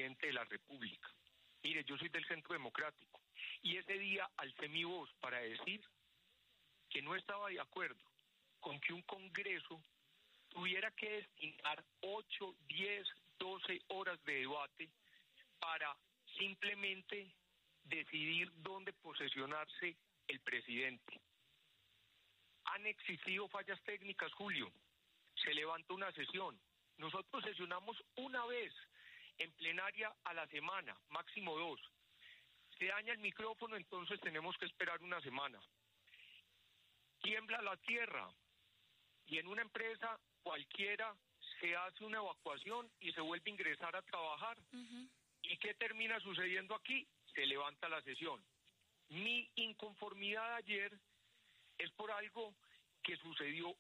presidente de la República. Mire, yo soy del Centro Democrático y ese día alcé mi voz para decir que no estaba de acuerdo con que un Congreso tuviera que destinar 8, 10, 12 horas de debate para simplemente decidir dónde posesionarse el presidente. Han existido fallas técnicas, Julio. Se levanta una sesión. Nosotros sesionamos una vez en plenaria a la semana, máximo 2. Se daña el micrófono, entonces tenemos que esperar una semana. Tiembla la tierra y en una empresa cualquiera se hace una evacuación y se vuelve a ingresar a trabajar. Uh-huh. ¿Y qué termina sucediendo aquí? Se levanta la sesión. Mi inconformidad ayer es por algo que sucedió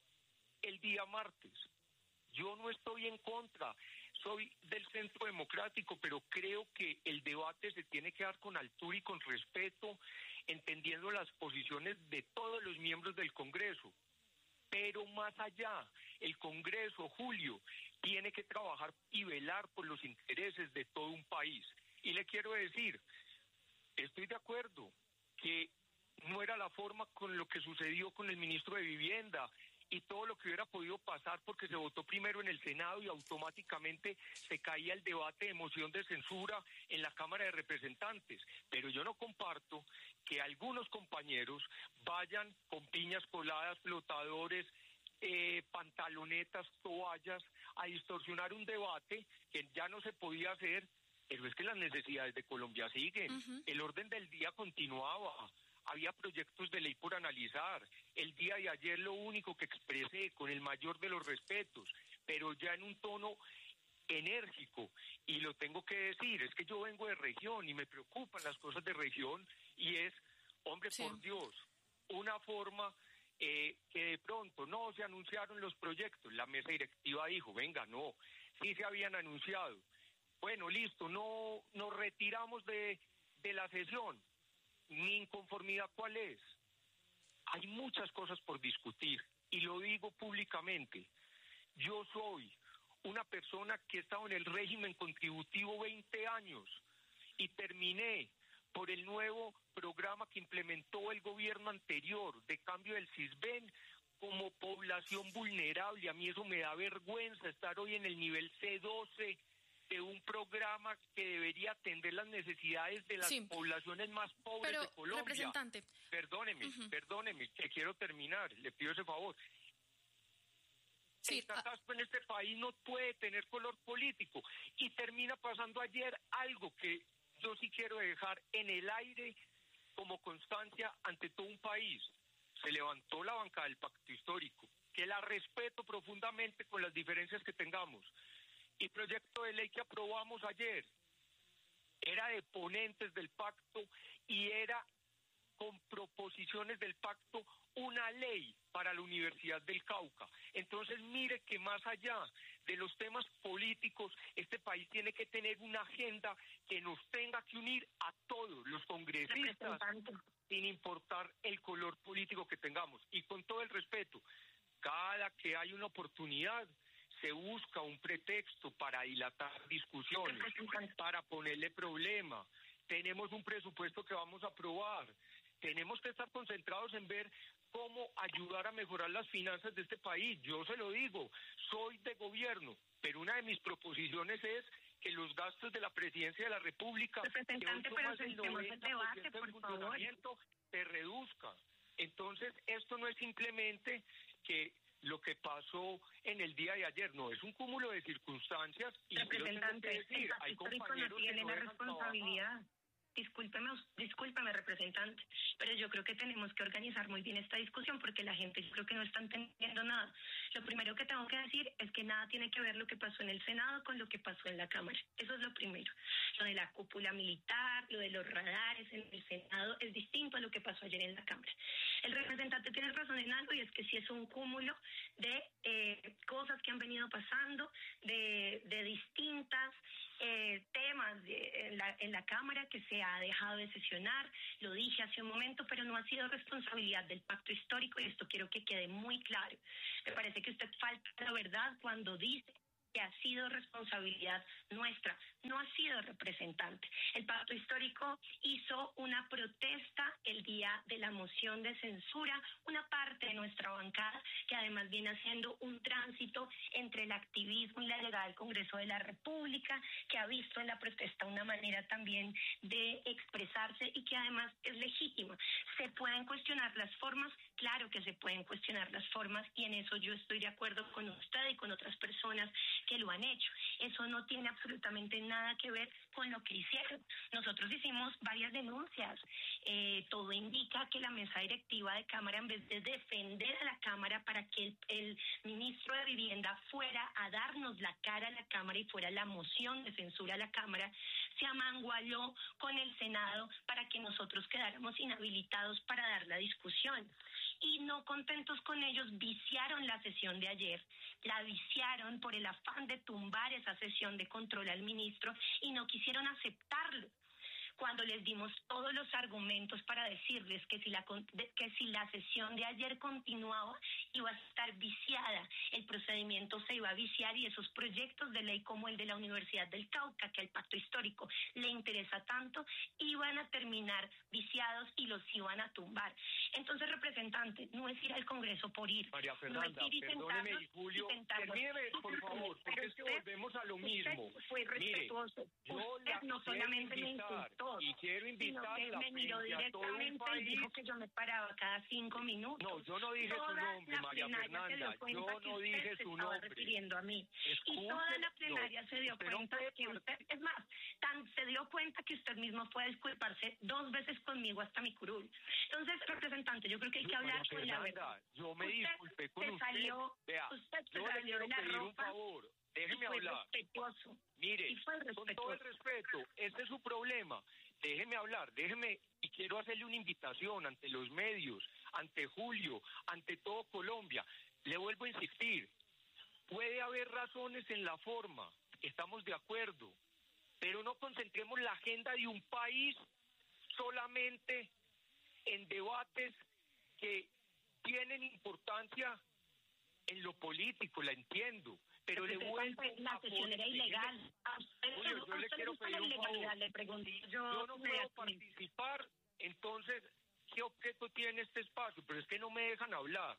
el día martes. Yo no estoy en contra, soy del Centro Democrático, pero creo que el debate se tiene que dar con altura y con respeto, entendiendo las posiciones de todos los miembros del Congreso. Pero más allá, el Congreso, Julio, tiene que trabajar y velar por los intereses de todo un país. Y le quiero decir, estoy de acuerdo que no era la forma con lo que sucedió con el ministro de Vivienda y todo lo que hubiera podido pasar porque se votó primero en el Senado y automáticamente se caía el debate de moción de censura en la Cámara de Representantes. Pero yo no comparto que algunos compañeros vayan con piñas coladas, flotadores, pantalonetas, toallas, a distorsionar un debate que ya no se podía hacer, pero es que las necesidades de Colombia siguen. Uh-huh. El orden del día continuaba. Había proyectos de ley por analizar. El día de ayer lo único que expresé con el mayor de los respetos, pero ya en un tono enérgico, y lo tengo que decir, es que yo vengo de región y me preocupan las cosas de región, y es, hombre, sí, por Dios, una forma que de pronto no se anunciaron los proyectos. La mesa directiva dijo, venga, no, sí se habían anunciado. Bueno, listo, no nos retiramos de la sesión. Mi inconformidad, ¿cuál es? Hay muchas cosas por discutir y lo digo públicamente. Yo soy una persona que he estado en el régimen contributivo 20 años y terminé por el nuevo programa que implementó el gobierno anterior de cambio del CISBEN como población vulnerable. A mí eso me da vergüenza estar hoy en el nivel C12 de un programa que debería atender las necesidades de las poblaciones más pobres de Colombia. Representante. Perdóneme, que quiero terminar, le pido ese favor. El catastro en este país no puede tener color político y termina pasando ayer algo que yo sí quiero dejar en el aire como constancia ante todo un país. Se levantó la bancada del pacto histórico, que la respeto profundamente con las diferencias que tengamos. Y proyecto de ley que aprobamos ayer era de ponentes del pacto y era con proposiciones del pacto una ley para la Universidad del Cauca. Entonces mire que más allá de los temas políticos, este país tiene que tener una agenda que nos tenga que unir a todos los congresistas, sin importar el color político que tengamos. Y con todo el respeto, cada que hay una oportunidad, se busca un pretexto para dilatar discusiones, para ponerle problema. Tenemos un presupuesto que vamos a aprobar. Tenemos que estar concentrados en ver cómo ayudar a mejorar las finanzas de este país. Yo se lo digo, soy de gobierno, pero una de mis proposiciones es que los gastos de la Presidencia de la República, representante, pero centremos el debate, por funcionamiento, se reduzca. Entonces, esto no es simplemente que lo que pasó en el día de ayer, no, es un cúmulo de circunstancias. Y representante, yo decir, hay compañeros no tiene que no la dejan responsabilidad. trabajar. Discúlpeme, representante, pero yo creo que tenemos que organizar muy bien esta discusión porque la gente yo creo que no está entendiendo nada. Lo primero que tengo que decir es que nada tiene que ver lo que pasó en el Senado con lo que pasó en la Cámara. Eso es lo primero. Lo de la cúpula militar, lo de los radares en el Senado es distinto a lo que pasó ayer en la Cámara. El representante tiene razón en algo y es que sí es un cúmulo de cosas que han venido pasando, de distintas temas en la Cámara que se ha dejado de sesionar. Lo dije hace un momento, pero no ha sido responsabilidad del pacto histórico y esto quiero que quede muy claro. Me parece que usted falta la verdad cuando dice que ha sido responsabilidad nuestra, no ha sido representante. El Pacto Histórico hizo una protesta el día de la moción de censura, una parte de nuestra bancada que además viene haciendo un tránsito entre el activismo y la llegada al Congreso de la República, que ha visto en la protesta una manera también de expresarse y que además es legítima. ¿Se pueden cuestionar las formas? Claro que se pueden cuestionar las formas y en eso yo estoy de acuerdo con usted y con otras personas que lo han hecho. Eso no tiene absolutamente nada que ver con lo que hicieron. Nosotros hicimos varias denuncias. Todo indica que la mesa directiva de Cámara, en vez de defender a la Cámara para que el ministro de Vivienda fuera a darnos la cara a la Cámara y fuera la moción de censura a la Cámara, se amangualó con el Senado para que nosotros quedáramos inhabilitados para dar la discusión. Y no contentos con ellos, viciaron la sesión de ayer, la viciaron por el afán de tumbar esa sesión de control al ministro y no quisieron aceptarlo. Cuando les dimos todos los argumentos para decirles que si la sesión de ayer continuaba, iba a estar viciada, el procedimiento se iba a viciar y esos proyectos de ley como el de la Universidad del Cauca, que al Pacto Histórico le interesa tanto, iban a terminar viciados y los iban a tumbar. Entonces, representante, no es ir al Congreso por ir. María Fernanda, no es ir perdóneme, Julio, termíneme, por favor, porque es que volvemos a lo mismo. Usted fue respetuoso. Mire, usted no solamente me insultó, y quiero invitar sino que me miró directamente y dijo que yo me paraba cada 5 minutos. No, yo no dije su nombre, María Fernanda, yo no dije su nombre. Se estaba refiriendo a mí. Y toda la plenaria se dio cuenta que usted, es más, se dio cuenta que usted mismo fue a disculparse 2 veces conmigo hasta mi curul. Entonces, representante, yo creo que hay que hablar con la verdad. Yo me disculpé con usted. Vea, usted yo le quiero pedir un favor. Déjeme hablar. Respetuoso. Mire, con todo el respeto, este es su problema. Déjeme hablar, y quiero hacerle una invitación ante los medios, ante Julio, ante todo Colombia. Le vuelvo a insistir, puede haber razones en la forma, estamos de acuerdo, pero no concentremos la agenda de un país solamente en debates que tienen importancia en lo político, la entiendo, pero le vuelvo la sesión era ilegal. Julio, yo le quiero pedir un favor. Le pregunto, yo no puedo participar, entonces, ¿qué objeto tiene este espacio? Pero es que no me dejan hablar.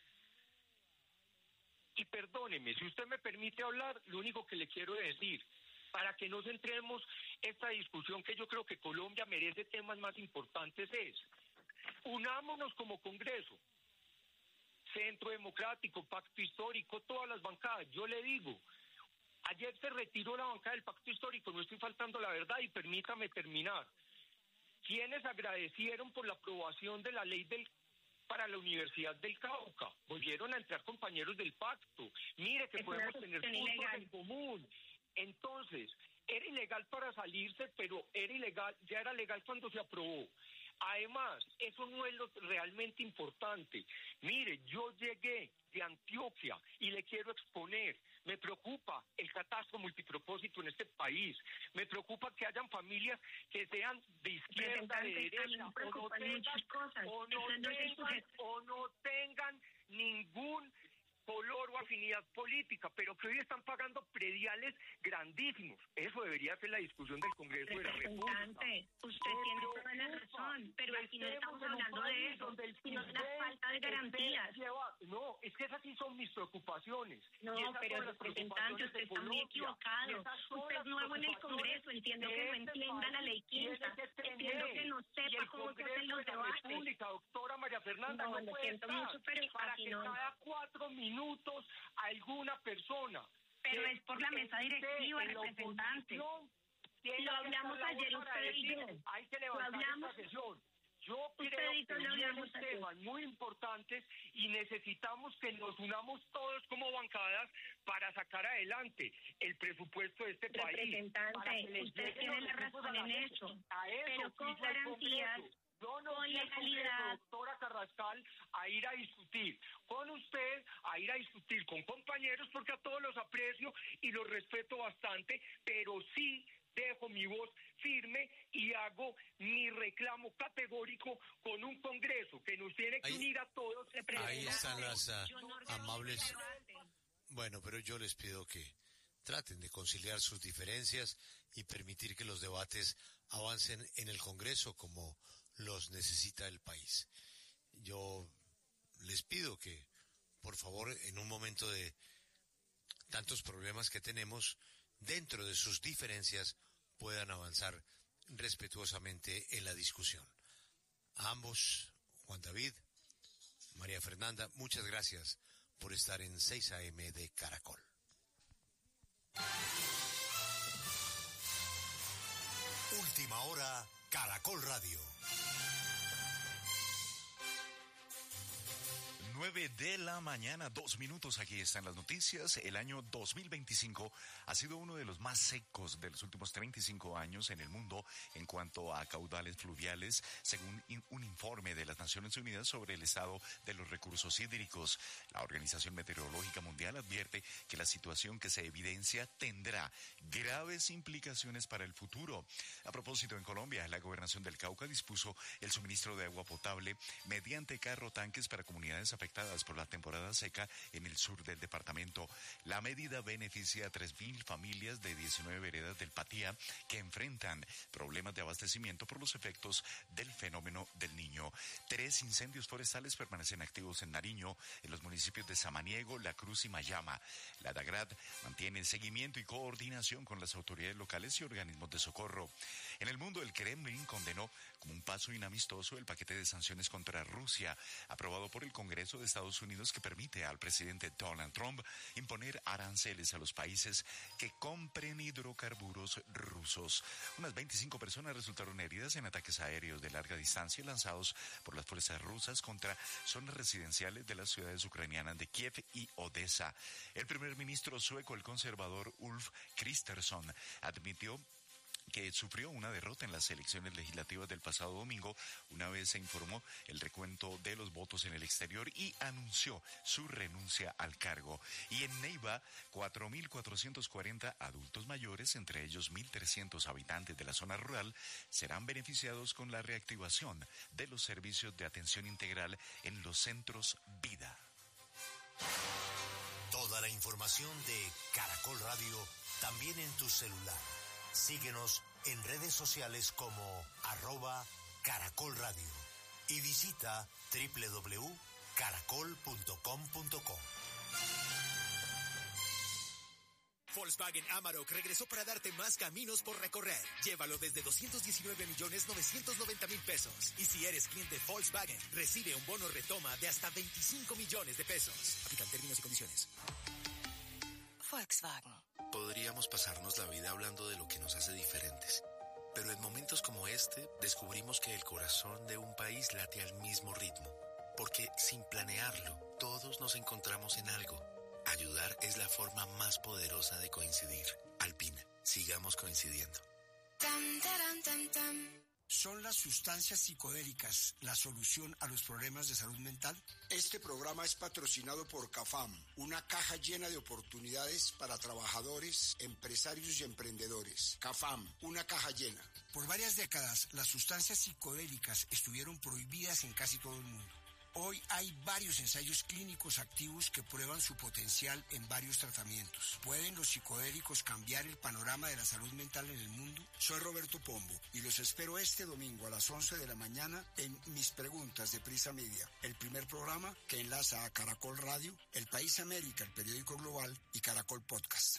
Y perdóneme, si usted me permite hablar, lo único que le quiero decir, para que no centremos esta discusión que yo creo que Colombia merece temas más importantes es, unámonos como Congreso, Centro Democrático, Pacto Histórico, todas las bancadas. Yo le digo, ayer se retiró la bancada del Pacto Histórico, no estoy faltando la verdad y permítame terminar. ¿Quiénes agradecieron por la aprobación de la ley para la Universidad del Cauca? Volvieron a entrar compañeros del pacto. Mire que podemos tener puntos en común. Entonces, era ilegal para salirse, pero ya era legal cuando se aprobó. Además, eso no es lo realmente importante. Mire, yo llegué de Antioquia y le quiero exponer. Me preocupa el catastro multipropósito en este país. Me preocupa que hayan familias que sean de izquierda, de derecha, o no tengan ningún color o afinidad política, pero que hoy están pagando prediales grandísimos. Eso debería ser la discusión del Congreso de la República. Usted tiene toda la razón, pero aquí no estamos hablando de eso, sino de la falta de garantías. No, es que esas sí son mis preocupaciones. No, pero representante, usted está muy equivocado. Usted es nuevo en el Congreso, entiendo que no entienda la ley 15, entiendo que no sepa cómo se hacen los debates. Doctora María Fernanda, no puede estar mucho, pero para que cada 4 minutos a alguna persona. Pero es por la mesa directiva, representante. Lo hablamos ayer usted y yo. Hay que levantar esta sesión. Yo creo que vienen temas muy importantes y necesitamos que nos unamos todos como bancadas para sacar adelante el presupuesto de este país. Representante, usted tiene la razón en eso, pero con garantías. Yo no quiero, doctora Carrascal, a ir a discutir con usted, a ir a discutir con compañeros, porque a todos los aprecio y los respeto bastante, pero sí dejo mi voz firme y hago mi reclamo categórico con un Congreso que nos tiene que unir a todos. Ahí están las amables. Bueno, pero yo les pido que traten de conciliar sus diferencias y permitir que los debates avancen en el Congreso como los necesita el país. Yo les pido que, por favor, en un momento de tantos problemas que tenemos, dentro de sus diferencias, puedan avanzar respetuosamente en la discusión. A ambos, Juan David, María Fernanda, muchas gracias por estar en 6 AM de Caracol. Última hora, Caracol Radio. 9 de la mañana, 2 minutos, aquí están las noticias. El año 2025 ha sido uno de los más secos de los últimos 35 años en el mundo en cuanto a caudales fluviales, según un informe de las Naciones Unidas sobre el estado de los recursos hídricos. La Organización Meteorológica Mundial advierte que la situación que se evidencia tendrá graves implicaciones para el futuro. A propósito, en Colombia, la Gobernación del Cauca dispuso el suministro de agua potable mediante carro-tanques para comunidades afectadas por la temporada seca en el sur del departamento. La medida beneficia a 3.000 familias de 19 veredas del Patía que enfrentan problemas de abastecimiento por los efectos del fenómeno del Niño. 3 incendios forestales permanecen activos en Nariño, en los municipios de Samaniego, La Cruz y Mayama. La DAGRAD mantiene el seguimiento y coordinación con las autoridades locales y organismos de socorro. En el mundo, el Kremlin condenó como un paso inamistoso el paquete de sanciones contra Rusia, aprobado por el Congreso de Estados Unidos, que permite al presidente Donald Trump imponer aranceles a los países que compren hidrocarburos rusos. Unas 25 personas resultaron heridas en ataques aéreos de larga distancia lanzados por las fuerzas rusas contra zonas residenciales de las ciudades ucranianas de Kiev y Odessa. El primer ministro sueco, el conservador Ulf Kristersson, admitió que sufrió una derrota en las elecciones legislativas del pasado domingo, una vez se informó el recuento de los votos en el exterior, y anunció su renuncia al cargo. Y en Neiva, 4.440 adultos mayores, entre ellos 1.300 habitantes de la zona rural, serán beneficiados con la reactivación de los servicios de atención integral en los centros Vida. Toda la información de Caracol Radio también en tu celular. Síguenos en redes sociales como @Caracol Radio y visita www.caracol.com.co. Volkswagen Amarok regresó para darte más caminos por recorrer. Llévalo desde 219.990.000 pesos. Y si eres cliente Volkswagen, recibe un bono retoma de hasta 25 millones de pesos. Aplican términos y condiciones. Volkswagen. Podríamos pasarnos la vida hablando de lo que nos hace diferentes, pero en momentos como este descubrimos que el corazón de un país late al mismo ritmo, porque sin planearlo, todos nos encontramos en algo. Ayudar es la forma más poderosa de coincidir. Alpina, sigamos coincidiendo. ¿Son las sustancias psicodélicas la solución a los problemas de salud mental? Este programa es patrocinado por CAFAM, una caja llena de oportunidades para trabajadores, empresarios y emprendedores. CAFAM, una caja llena. Por varias décadas, las sustancias psicodélicas estuvieron prohibidas en casi todo el mundo. Hoy hay varios ensayos clínicos activos que prueban su potencial en varios tratamientos. ¿Pueden los psicodélicos cambiar el panorama de la salud mental en el mundo? Soy Roberto Pombo y los espero este domingo a las 11 de la mañana en Mis Preguntas de Prisa Media, el primer programa que enlaza a Caracol Radio, El País América, el periódico global, y Caracol Podcast.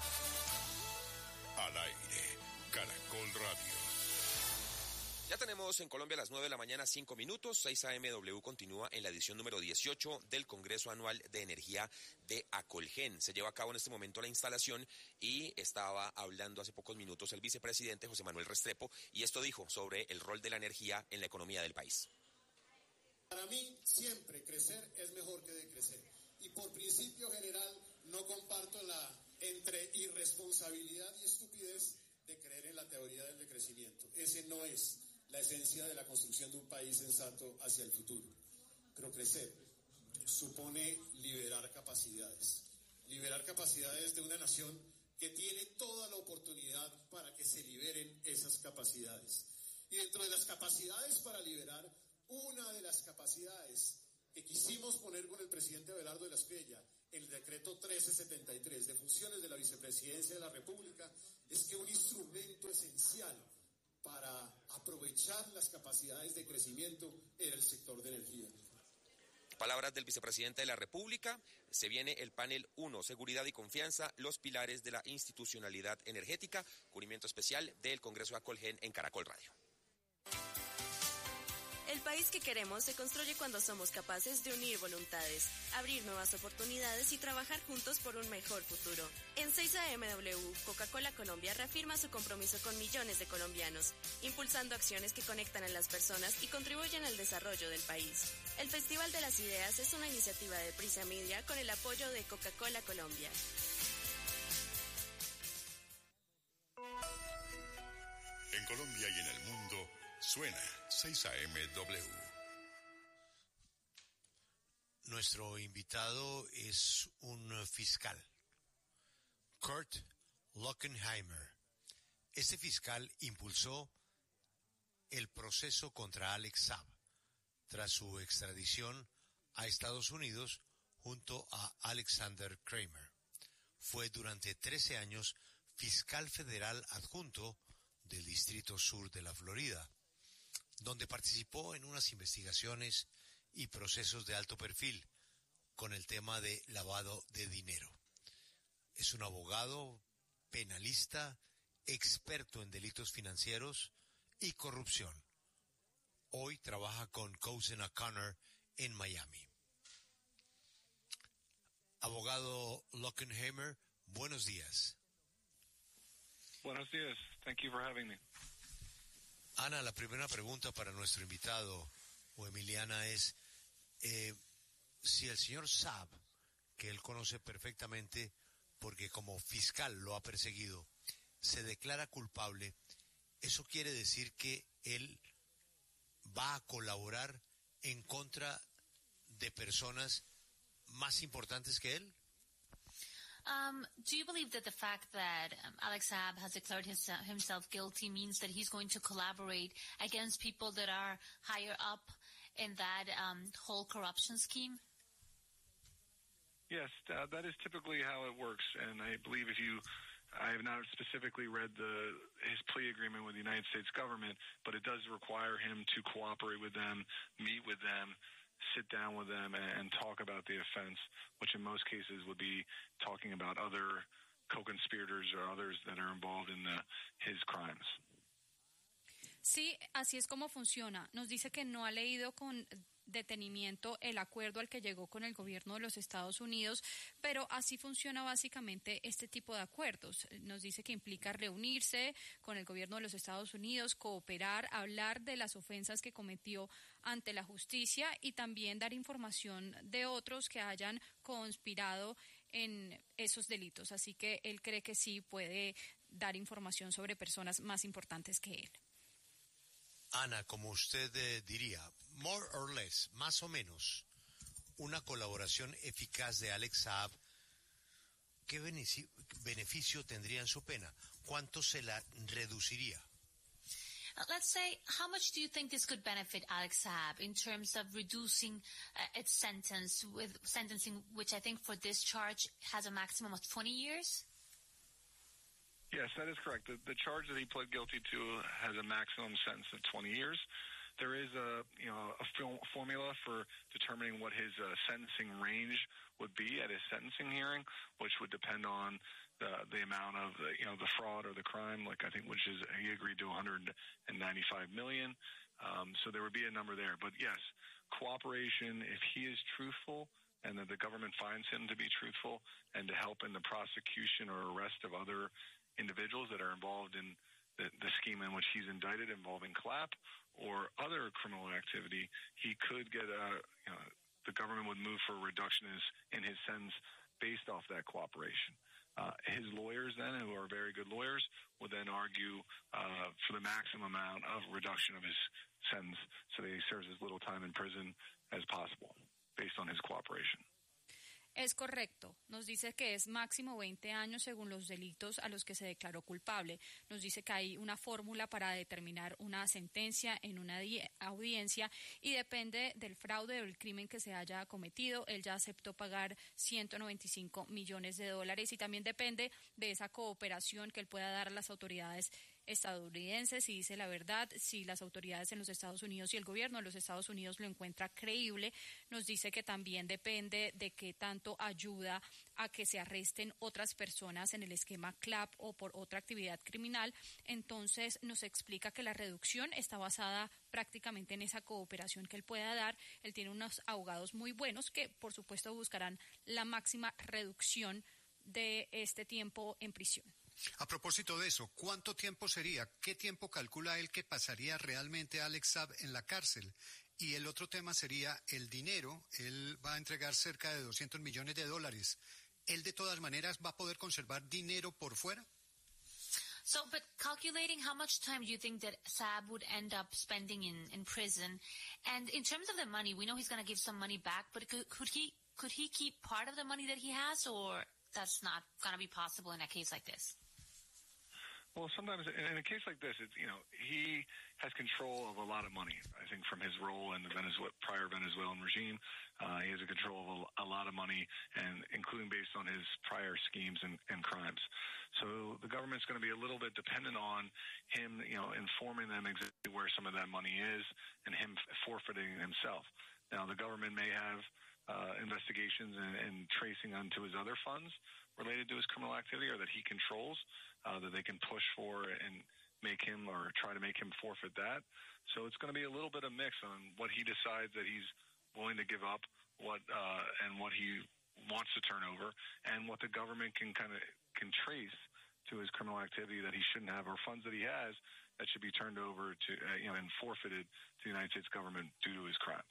Al aire, Caracol Radio. Ya tenemos en Colombia a las 9 de la mañana, 5 minutos. 6 AMW continúa en la edición número 18 del Congreso Anual de Energía de Acolgen. Se lleva a cabo en este momento la instalación y estaba hablando hace pocos minutos el vicepresidente José Manuel Restrepo, y esto dijo sobre el rol de la energía en la economía del país. Para mí, siempre crecer es mejor que decrecer. Y por principio general, no comparto la entre irresponsabilidad y estupidez de creer en la teoría del decrecimiento. Ese no es la esencia de la construcción de un país sensato hacia el futuro. Pero crecer supone liberar capacidades de una nación que tiene toda la oportunidad para que se liberen esas capacidades. Y dentro de las capacidades para liberar, una de las capacidades que quisimos poner con el presidente Abelardo de la Espriella el decreto 1373 de funciones de la Vicepresidencia de la República es que un instrumento esencial para aprovechar las capacidades de crecimiento en el sector de energía. Palabras del vicepresidente de la República. Se viene el panel 1, seguridad y confianza, los pilares de la institucionalidad energética, cubrimiento especial del Congreso de Acolgen en Caracol Radio. El país que queremos se construye cuando somos capaces de unir voluntades, abrir nuevas oportunidades y trabajar juntos por un mejor futuro. En 6AMW, Coca-Cola Colombia reafirma su compromiso con millones de colombianos, impulsando acciones que conectan a las personas y contribuyen al desarrollo del país. El Festival de las Ideas es una iniciativa de Prisa Media con el apoyo de Coca-Cola Colombia. En Colombia y en el mundo, suena 6AMW. Nuestro invitado es un fiscal, Kurt Lockenheimer. Este fiscal impulsó el proceso contra Alex Saab tras su extradición a Estados Unidos junto a Alexander Kramer. Fue durante 13 años fiscal federal adjunto del Distrito Sur de la Florida, donde participó en unas investigaciones y procesos de alto perfil con el tema de lavado de dinero. Es un abogado, penalista, experto en delitos financieros y corrupción. Hoy trabaja con Cousin O'Connor en Miami. Abogado Lockenheimer, buenos días. Buenos días. Thank you for having me. Ana, la primera pregunta para nuestro invitado, o Emiliana, es si el señor Saab, que él conoce perfectamente porque como fiscal lo ha perseguido, se declara culpable, ¿eso quiere decir que él va a colaborar en contra de personas más importantes que él? Do you believe that the fact that Alex Saab has declared himself guilty means that he's going to collaborate against people that are higher up in that whole corruption scheme? Yes, that is typically how it works, and I believe I have not specifically read his plea agreement with the United States government, but it does require him to cooperate with them, meet with them, sit down with them and talk about the offense, which in most cases would be talking about other co-conspirators or others that are involved in his crimes. Sí, así es como funciona. Nos dice que no ha leído con detenimiento el acuerdo al que llegó con el gobierno de los Estados Unidos, pero así funciona básicamente este tipo de acuerdos. Nos dice que implica reunirse con el gobierno de los Estados Unidos, cooperar, hablar de las ofensas que cometió ante la justicia y también dar información de otros que hayan conspirado en esos delitos. Así que él cree que sí puede dar información sobre personas más importantes que él. Ana, como usted diría, more or less, más o menos, una colaboración eficaz de Alex Saab, ¿qué beneficio tendría en su pena? ¿Cuánto se la reduciría? Let's say, how much do you think this could benefit Alex Saab in terms of reducing its sentencing, which I think for this charge has a maximum of 20 years? Yes, that is correct. The charge that he pled guilty to has a maximum sentence of 20 years. There is a formula for determining what his sentencing range would be at his sentencing hearing, which would depend on the amount of the fraud or the crime, like I think which is he agreed to 195 million. So there would be a number there. But yes, cooperation, if he is truthful and that the government finds him to be truthful and to help in the prosecution or arrest of other individuals that are involved in the scheme in which he's indicted involving CLAP or other criminal activity, he could get the government would move for a reduction in his sentence based off that cooperation. His lawyers then, who are very good lawyers, would then argue for the maximum amount of reduction of his sentence so that he serves as little time in prison as possible based on his cooperation. Es correcto. Nos dice que es máximo 20 años según los delitos a los que se declaró culpable. Nos dice que hay una fórmula para determinar una sentencia en una audiencia y depende del fraude o el crimen que se haya cometido. Él ya aceptó pagar $195 millones y también depende de esa cooperación que él pueda dar a las autoridades estadounidenses, si dice la verdad, si las autoridades en los Estados Unidos y el gobierno de los Estados Unidos lo encuentra creíble. Nos dice que también depende de qué tanto ayuda a que se arresten otras personas en el esquema CLAP o por otra actividad criminal. Entonces nos explica que la reducción está basada prácticamente en esa cooperación que él pueda dar. Él tiene unos abogados muy buenos que por supuesto buscarán la máxima reducción de este tiempo en prisión. A propósito de eso, ¿cuánto tiempo sería? ¿Qué tiempo calcula él que pasaría realmente Alex Saab en la cárcel? Y el otro tema sería el dinero. Él va a entregar cerca de $200 millones. ¿Él de todas maneras va a poder conservar dinero por fuera? So, but calculating how much time do you think that Saab would end up spending in prison? And in terms of the money, we know he's going to give some money back, but could he keep part of the money that he has, or that's not going to be possible in a case like this? Well, sometimes in a case like this, it's, he has control of a lot of money. I think from his role in the prior Venezuelan regime, he has a control of a lot of money, and including based on his prior schemes and crimes. So the government's going to be a little bit dependent on him, informing them exactly where some of that money is and him forfeiting himself. Now, the government may have investigations and tracing onto his other funds related to his criminal activity or that he controls, that they can push for and make him or try to make him forfeit that. So it's going to be a little bit of mix on what he decides that he's willing to give up, and what he wants to turn over, and what the government can trace to his criminal activity that he shouldn't have, or funds that he has that should be turned over to and forfeited to the United States government due to his crimes.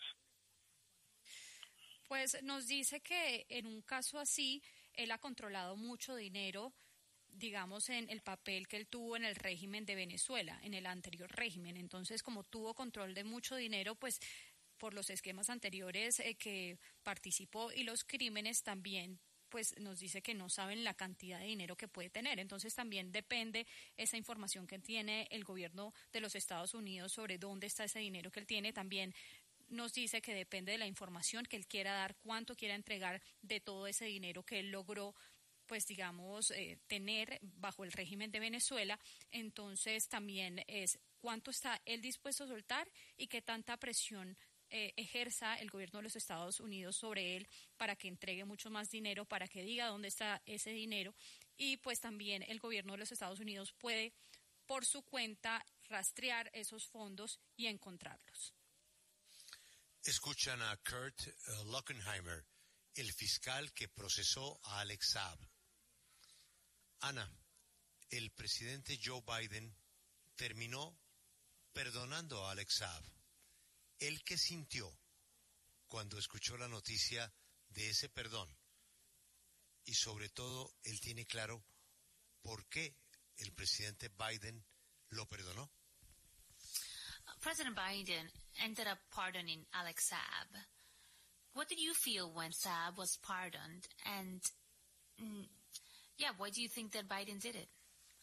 Pues nos dice que en un caso así, él ha controlado mucho dinero, digamos, en el papel que él tuvo en el régimen de Venezuela, en el anterior régimen. Entonces, como tuvo control de mucho dinero, pues por los esquemas anteriores que participó y los crímenes también, pues nos dice que no saben la cantidad de dinero que puede tener. Entonces también depende esa información que tiene el gobierno de los Estados Unidos sobre dónde está ese dinero que él tiene. También nos dice que depende de la información que él quiera dar, cuánto quiera entregar de todo ese dinero que él logró, pues digamos, tener bajo el régimen de Venezuela. Entonces también es cuánto está él dispuesto a soltar y qué tanta presión ejerza el gobierno de los Estados Unidos sobre él para que entregue mucho más dinero, para que diga dónde está ese dinero. Y pues también el gobierno de los Estados Unidos puede por su cuenta rastrear esos fondos y encontrarlos. Escuchan a Kurt Lockenheimer, el fiscal que procesó a Alex Saab. Ana, el presidente Joe Biden terminó perdonando a Alex Saab. ¿Él qué sintió cuando escuchó la noticia de ese perdón? Y sobre todo, él tiene claro por qué el presidente Biden lo perdonó. President Biden ended up pardoning Alex Saab. What did you feel when Saab was pardoned? And, why do you think that Biden did it?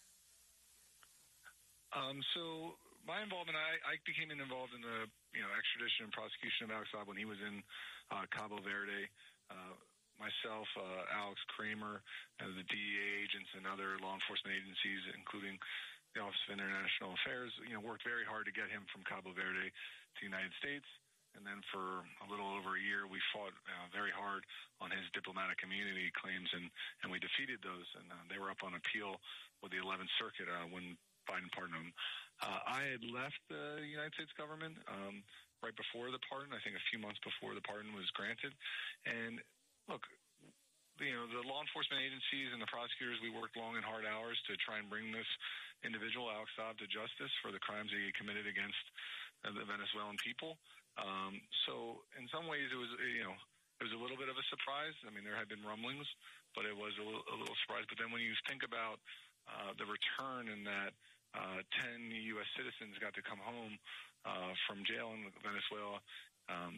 So my involvement, I became involved in the extradition and prosecution of Alex Saab when he was in Cabo Verde. Myself, Alex Kramer, the DEA agents and other law enforcement agencies, including the Office of International Affairs, worked very hard to get him from Cabo Verde to the United States. And then for a little over a year, we fought very hard on his diplomatic immunity claims, and we defeated those. And they were up on appeal with the 11th Circuit when Biden pardoned him. I had left the United States government right before the pardon, I think a few months before the pardon was granted. And look, the law enforcement agencies and the prosecutors, we worked long and hard hours to try and bring this individual, Alex Saab, to justice for the crimes that he committed against the Venezuelan people. So in some ways it was a little bit of a surprise. I mean, there had been rumblings, but it was a little surprise. But then when you think about the return and that 10 U.S. citizens got to come home from jail in Venezuela,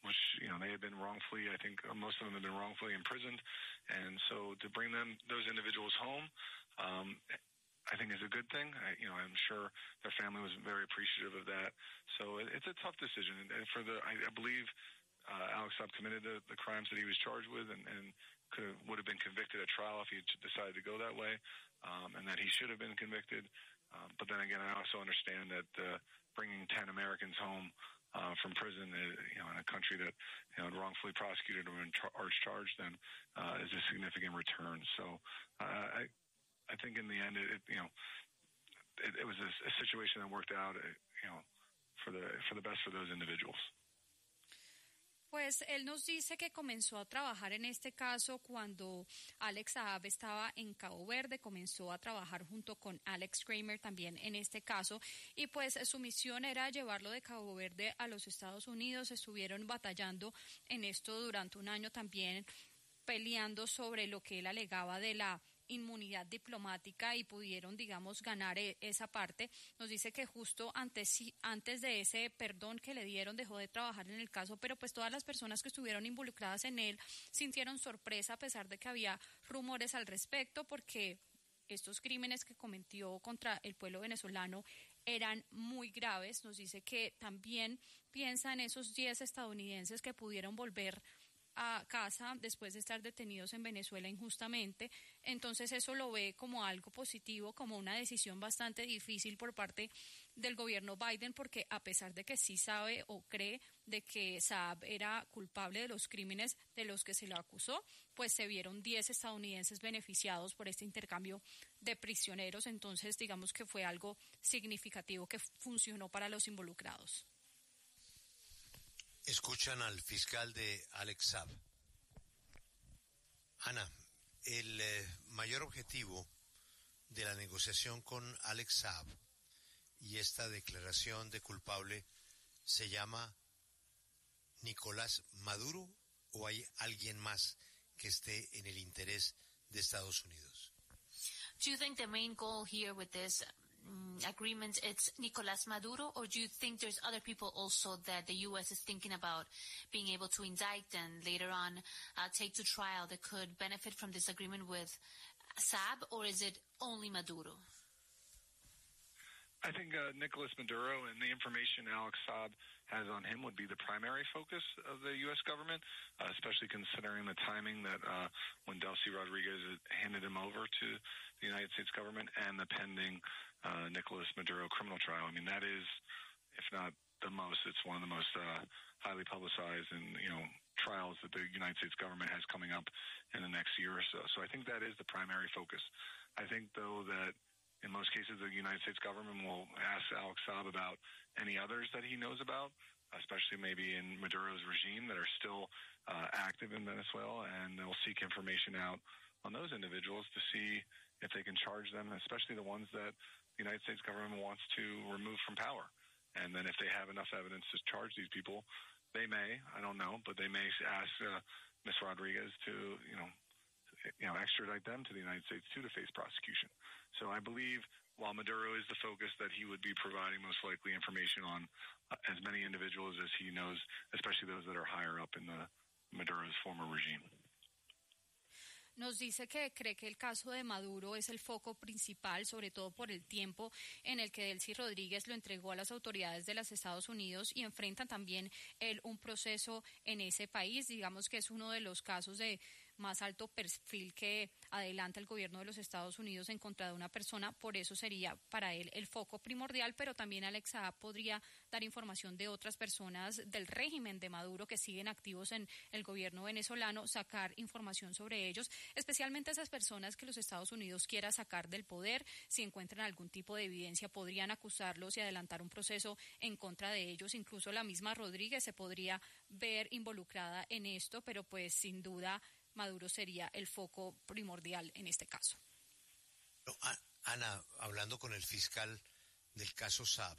which, you know, they had been wrongfully, I think most of them have been wrongfully imprisoned. And so to bring those individuals home, I think is a good thing. I'm sure their family was very appreciative of that. So it's a tough decision. And I believe Alex Saab committed the crimes that he was charged with, and would have been convicted at trial if he decided to go that way, and that he should have been convicted. But then again, I also understand that bringing 10 Americans home from prison, in a country that wrongfully prosecuted or charged them, is a significant return. So I think in the end, it was a situation that worked out, for the best for those individuals. Pues él nos dice que comenzó a trabajar en este caso cuando Alex Saab estaba en Cabo Verde, comenzó a trabajar junto con Alex Kramer también en este caso, y pues su misión era llevarlo de Cabo Verde a los Estados Unidos. Estuvieron batallando en esto durante un año también, peleando sobre lo que él alegaba de la inmunidad diplomática, y pudieron, digamos, ganar esa parte. Nos dice que justo antes de ese perdón que le dieron dejó de trabajar en el caso, pero pues todas las personas que estuvieron involucradas en él sintieron sorpresa a pesar de que había rumores al respecto, porque estos crímenes que cometió contra el pueblo venezolano eran muy graves. Nos dice que también piensa en esos 10 estadounidenses que pudieron volver a casa después de estar detenidos en Venezuela injustamente. Entonces eso lo ve como algo positivo, como una decisión bastante difícil por parte del gobierno Biden, porque a pesar de que sí sabe o cree de que Saab era culpable de los crímenes de los que se lo acusó, pues se vieron 10 estadounidenses beneficiados por este intercambio de prisioneros. Entonces digamos que fue algo significativo que funcionó para los involucrados. Escuchan al fiscal de Alex Saab. Ana, el mayor objetivo de la negociación con Alex Saab y esta declaración de culpable se llama Nicolás Maduro, ¿o hay alguien más que esté en el interés de Estados Unidos? Do you think the main goal here with this agreement it's Nicolás Maduro, or do you think there's other people also that the U.S. is thinking about being able to indict and later on take to trial that could benefit from this agreement with Saab, or is it only Maduro? I think Nicolás Maduro and the information Alex Saab has on him would be the primary focus of the U.S. government, especially considering the timing that when Delcy Rodriguez handed him over to the United States government and the pending Nicolás Maduro criminal trial. I mean, that is, if not the most, it's one of the most highly publicized and, trials that the United States government has coming up in the next year or so. So I think that is the primary focus. I think, though, that in most cases, the United States government will ask Alex Saab about any others that he knows about, especially maybe in Maduro's regime that are still active in Venezuela, and they'll seek information out on those individuals to see if they can charge them, especially the ones that the United States government wants to remove from power. And then if they have enough evidence to charge these people, they may, I don't know, but they may ask Ms. Rodriguez to, extradite them to the United States too to face prosecution. So I believe while Maduro is the focus, that he would be providing most likely information on as many individuals as he knows, especially those that are higher up in Maduro's former regime. Nos dice que cree que el caso de Maduro es el foco principal, sobre todo por el tiempo en el que Delcy Rodríguez lo entregó a las autoridades de los Estados Unidos, y enfrenta también él un proceso en ese país. Digamos que es uno de los casos de más alto perfil que adelanta el gobierno de los Estados Unidos en contra de una persona. Por eso sería para él el foco primordial, pero también Alex Saab podría dar información de otras personas del régimen de Maduro que siguen activos en el gobierno venezolano, sacar información sobre ellos, especialmente esas personas que los Estados Unidos quiera sacar del poder. Si encuentran algún tipo de evidencia, podrían acusarlos y adelantar un proceso en contra de ellos. Incluso la misma Rodríguez se podría ver involucrada en esto, pero pues sin duda Maduro sería el foco primordial en este caso. Ana, hablando con el fiscal del caso Saab,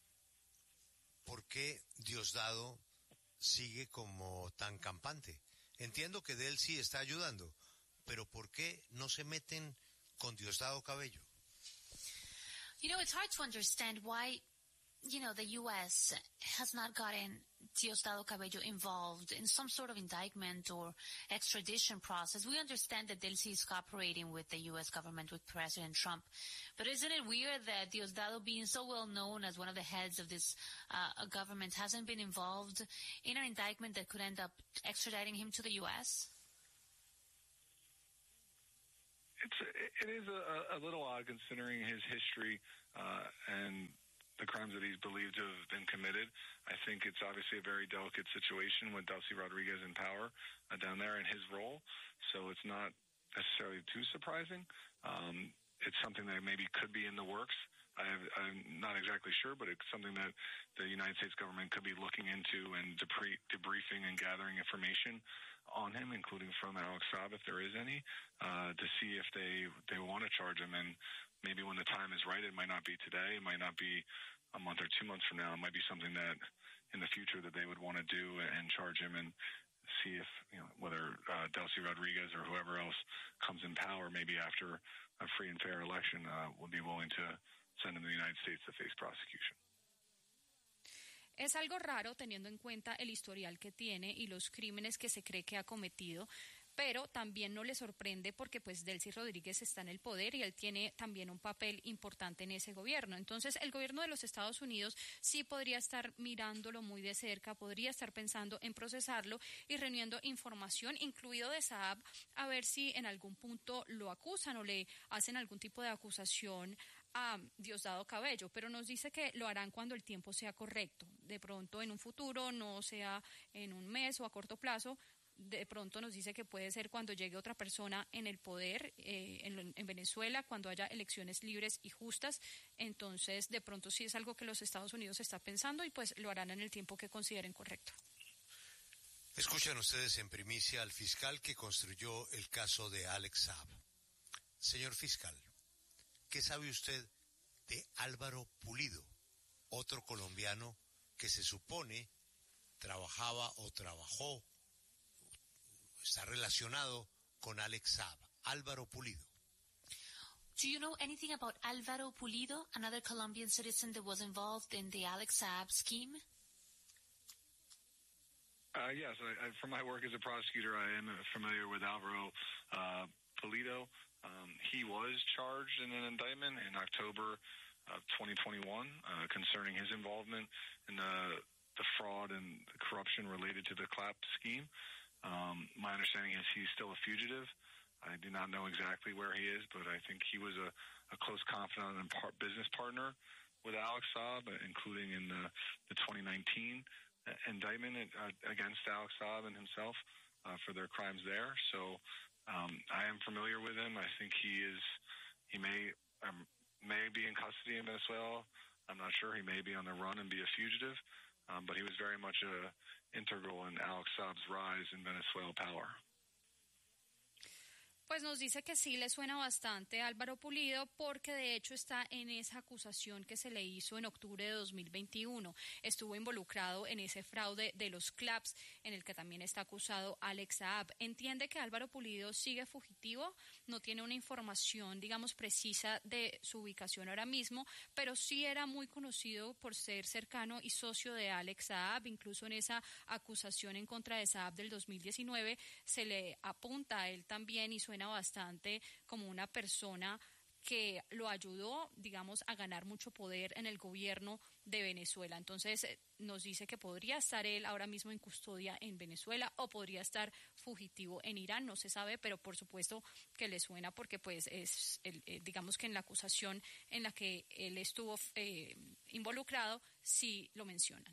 ¿por qué Diosdado sigue como tan campante? Entiendo que Delcy está ayudando, pero ¿por qué no se meten con Diosdado Cabello? It's hard to understand why the U.S. has not gotten Diosdado Cabello involved in some sort of indictment or extradition process. We understand that Delcy is cooperating with the U.S. government, with President Trump. But isn't it weird that Diosdado, being so well known as one of the heads of this government, hasn't been involved in an indictment that could end up extraditing him to the U.S.? It is a little odd considering his history and the crimes that he's believed to have been committed. I think it's obviously a very delicate situation with Delcy Rodriguez in power down there in his role, so it's not necessarily too surprising. It's something that maybe could be in the works. I'm not exactly sure, but it's something that the United States government could be looking into and debriefing and gathering information on him, including from Alex Saab, if there is any, to see if they want to charge him. And maybe when the time is right, it might not be today, it might not be a month or 2 months from now. It might be something that in the future that they would want to do and charge him and see if, whether Delcy Rodriguez or whoever else comes in power, maybe after a free and fair election, would be willing to send him to the United States to face prosecution. Es algo raro teniendo en cuenta el historial que tiene y los crímenes que se cree que ha cometido, pero también no le sorprende porque pues Delcy Rodríguez está en el poder y él tiene también un papel importante en ese gobierno. Entonces el gobierno de los Estados Unidos sí podría estar mirándolo muy de cerca, podría estar pensando en procesarlo y reuniendo información, incluido de Saab, a ver si en algún punto lo acusan o le hacen algún tipo de acusación a Diosdado Cabello, pero nos dice que lo harán cuando el tiempo sea correcto. De pronto en un futuro, no sea en un mes o a corto plazo, de pronto nos dice que puede ser cuando llegue otra persona en el poder en Venezuela, cuando haya elecciones libres y justas. Entonces, de pronto sí es algo que los Estados Unidos está pensando y pues lo harán en el tiempo que consideren correcto. Escuchan ustedes en primicia al fiscal que construyó el caso de Alex Saab. Señor fiscal, ¿qué sabe usted de Álvaro Pulido, otro colombiano que se supone trabajaba o trabajó, está relacionado con Alex Saab? Álvaro Pulido. Do you know anything about Álvaro Pulido, another Colombian citizen that was involved in the Alex Saab scheme? Yes, from my work as a prosecutor, I am familiar with Álvaro Pulido. He was charged in an indictment in October of 2021 concerning his involvement in the fraud and the corruption related to the CLAP scheme. My understanding is he's still a fugitive. I do not know exactly where he is, but I think he was a close confidant and business partner with Alex Saab, including in the 2019 indictment against Alex Saab and himself for their crimes there. So I am familiar with him. I think he may be in custody in Venezuela. I'm not sure. He may be on the run and be a fugitive, but he was very much integral in Alex Saab's rise in Venezuela power. Pues nos dice que sí le suena bastante a Álvaro Pulido porque de hecho está en esa acusación que se le hizo en octubre de 2021. Estuvo involucrado en ese fraude de los CLAPs en el que también está acusado Alex Saab. Entiende que Álvaro Pulido sigue fugitivo, no tiene una información, digamos, precisa de su ubicación ahora mismo, pero sí era muy conocido por ser cercano y socio de Alex Saab. Incluso en esa acusación en contra de Saab del 2019 se le apunta a él también y suena bastante como una persona que lo ayudó, digamos, a ganar mucho poder en el gobierno de Venezuela. Entonces nos dice que podría estar él ahora mismo en custodia en Venezuela o podría estar fugitivo en Irán, no se sabe, pero por supuesto que le suena porque pues es, digamos que en la acusación en la que él estuvo involucrado, sí lo mencionan.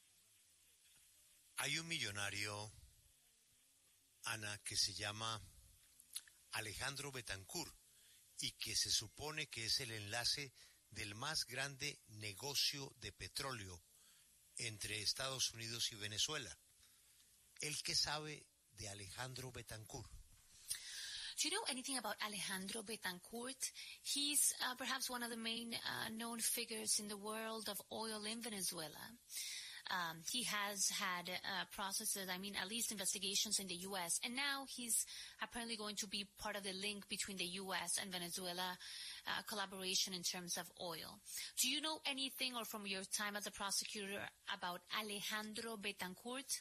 Hay un millonario, Ana, que se llama Alejandro Betancourt y que se supone que es el enlace del más grande negocio de petróleo entre Estados Unidos y Venezuela. ¿El qué sabe de Alejandro Betancourt? Do you know anything about Alejandro Betancourt? He's perhaps one of the main known figures in the world of oil in Venezuela. He has had processes, at least investigations in the U.S., and now he's apparently going to be part of the link between the U.S. and Venezuela collaboration in terms of oil. Do you know anything, or from your time as a prosecutor, about Alejandro Betancourt?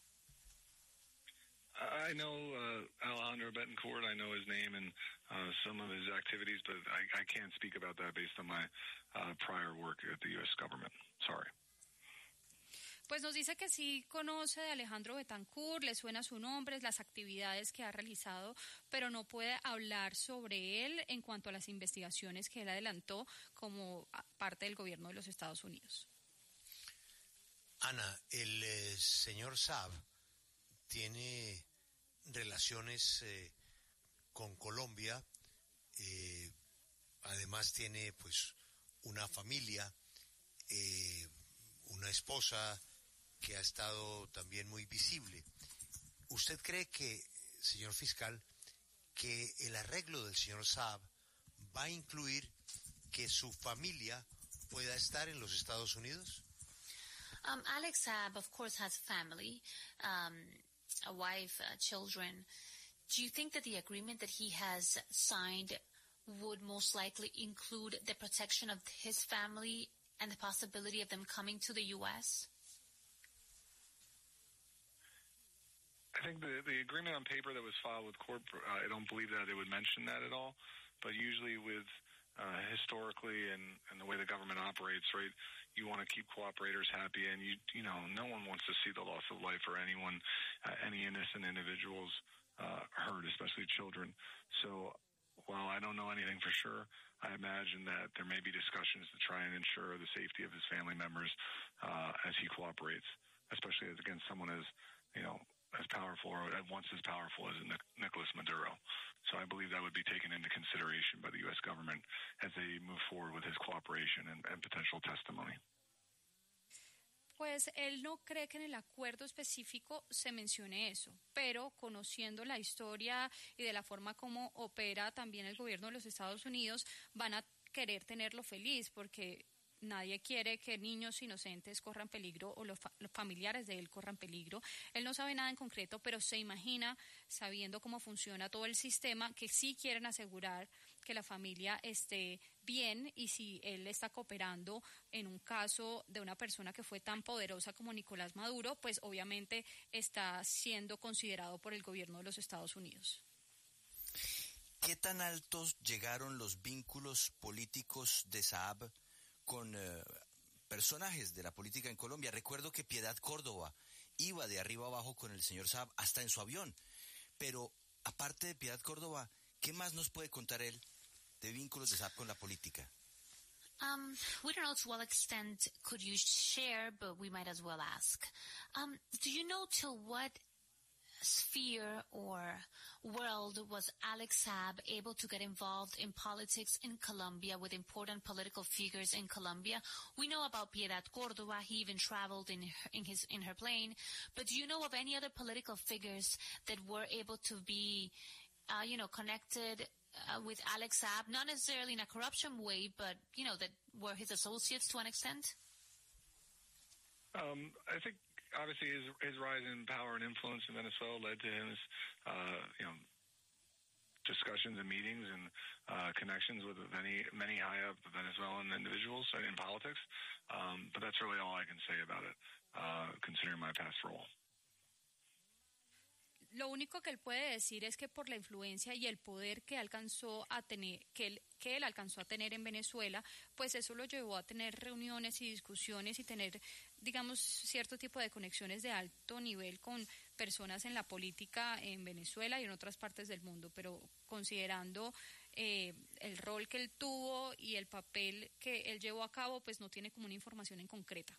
I know Alejandro Betancourt. I know his name and some of his activities, but I can't speak about that based on my prior work at the U.S. government. Sorry. Pues nos dice que sí conoce de Alejandro Betancourt, le suena su nombre, las actividades que ha realizado, pero no puede hablar sobre él en cuanto a las investigaciones que él adelantó como parte del gobierno de los Estados Unidos. Ana, el señor Saab tiene relaciones con Colombia, además tiene pues una familia, una esposa que ha estado también muy visible. ¿Usted cree que, señor fiscal, que el arreglo del señor Saab va a incluir que su familia pueda estar en los Estados Unidos? Alex Saab, of course, has family, a wife, children. Do you think that the agreement that he has signed would most likely include the protection of his family and the possibility of them coming to the U.S.? I think the agreement on paper that was filed with court, I don't believe that it would mention that at all. But usually with historically and the way the government operates, right, you want to keep cooperators happy, and you know, no one wants to see the loss of life or anyone, any innocent individuals hurt, especially children. So while I don't know anything for sure, I imagine that there may be discussions to try and ensure the safety of his family members as he cooperates, especially against someone as, you know, as powerful or at once as powerful as Nicolas Maduro. So I believe that would be taken into consideration by the U.S. government as they move forward with his cooperation and potential testimony. Pues él no cree que en el acuerdo específico se mencione eso, pero conociendo la historia y de la forma como opera también el gobierno de los Estados Unidos, van a querer tenerlo feliz porque nadie quiere que niños inocentes corran peligro o los familiares de él corran peligro. Él no sabe nada en concreto, pero se imagina, sabiendo cómo funciona todo el sistema, que sí quieren asegurar que la familia esté bien, y si él está cooperando en un caso de una persona que fue tan poderosa como Nicolás Maduro, pues obviamente está siendo considerado por el gobierno de los Estados Unidos. ¿Qué tan altos llegaron los vínculos políticos de Saab con personajes de la política en Colombia? Recuerdo que Piedad Córdoba iba de arriba abajo con el señor Saab, hasta en su avión. Pero aparte de Piedad Córdoba, ¿qué más nos puede contar él de vínculos de Saab con la política? We don't know to what extent could you share, but we might as well ask. Do you know to what sphere or world was Alex Saab able to get involved in politics in Colombia with important political figures in Colombia? We know about Piedad Córdoba. He even traveled in her plane. But do you know of any other political figures that were able to be, connected with Alex Saab? Not necessarily in a corruption way, but, that were his associates to an extent? I think obviously his rise in power and influence in Venezuela led to his, discussions and meetings and connections with many high up Venezuelan individuals in politics. But that's really all I can say about it, considering my past role. Lo único que él puede decir es que por la influencia y el poder que alcanzó a tener, que él alcanzó a tener en Venezuela, pues eso lo llevó a tener reuniones y discusiones y tener, digamos, cierto tipo de conexiones de alto nivel con personas en la política en Venezuela y en otras partes del mundo, pero considerando el rol que él tuvo y el papel que él llevó a cabo, pues no tiene como una información en concreta.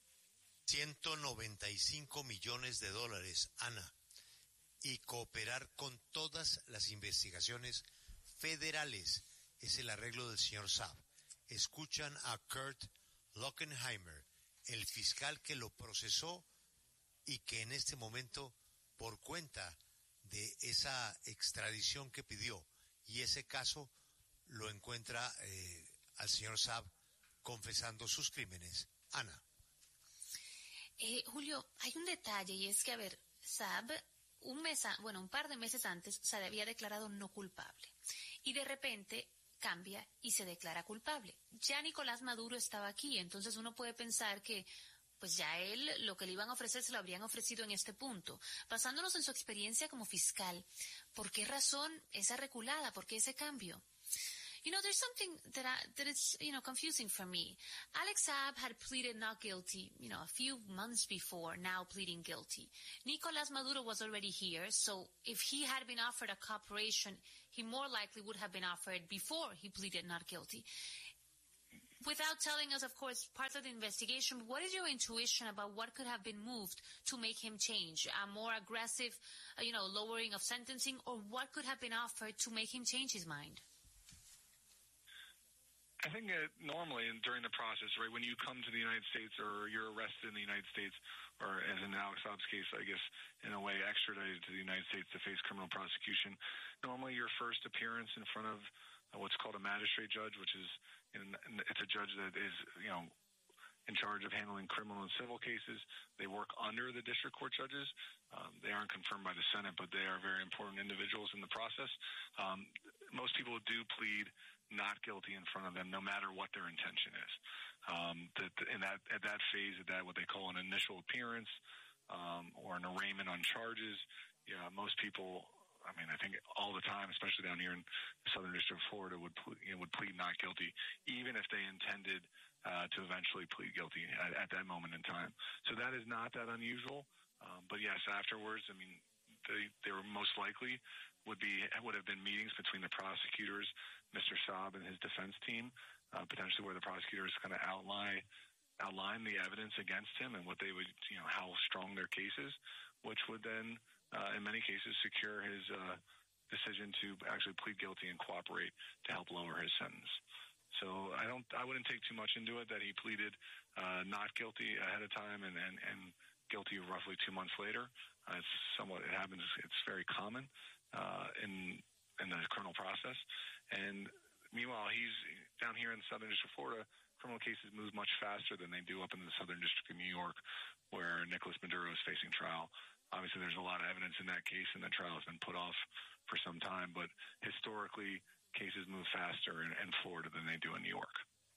$195 millones, Ana, y cooperar con todas las investigaciones federales es el arreglo del señor Saab. Escuchan a Kurt Lockenheimer, el fiscal que lo procesó y que en este momento, por cuenta de esa extradición que pidió y ese caso, lo encuentra al señor Saab confesando sus crímenes. Ana. Julio, hay un detalle y es que, a ver, Saab, un par de meses antes se había declarado no culpable y de repente cambia y se declara culpable. Ya Nicolás Maduro estaba aquí, entonces uno puede pensar que pues ya él lo que le iban a ofrecer se lo habrían ofrecido en este punto. Basándonos en su experiencia como fiscal, ¿por qué razón esa reculada? ¿Por qué ese cambio? You know, there's something that is, confusing for me. Alex Saab had pleaded not guilty, a few months before, now pleading guilty. Nicolás Maduro was already here, so if he had been offered a cooperation, he more likely would have been offered before he pleaded not guilty. Without telling us, of course, parts of the investigation, what is your intuition about what could have been moved to make him change? A more aggressive, lowering of sentencing, or what could have been offered to make him change his mind? I think normally during the process, right, when you come to the United States or you're arrested in the United States, or as in Alex Saab's case, I guess, in a way extradited to the United States to face criminal prosecution, normally your first appearance in front of what's called a magistrate judge, which is, it's a judge that is, in charge of handling criminal and civil cases. They work under the district court judges. They aren't confirmed by the Senate, but they are very important individuals in the process. Most people do plead not guilty in front of them, no matter what their intention is. At that phase, what they call an initial appearance or an arraignment on charges, most people, I think all the time, especially down here in the Southern District of Florida, would plead not guilty, even if they intended to eventually plead guilty at that moment in time. So that is not that unusual. But yes, afterwards, they were most likely would have been meetings between the prosecutors, Mr. Saab and his defense team, potentially where the prosecutors kind of outline the evidence against him and what they would, how strong their case is, which would then, in many cases, secure his decision to actually plead guilty and cooperate to help lower his sentence. So I wouldn't take too much into it that he pleaded not guilty ahead of time and guilty roughly 2 months later. It happens. It's very common in the criminal process. And meanwhile, he's down here in the Southern District of Florida. Criminal cases move much faster than they do up in the Southern District of New York, where Nicolas Maduro is facing trial. Obviously, there's a lot of evidence in that case, and the trial has been put off for some time. But historically, cases move faster in Florida than they do in New York.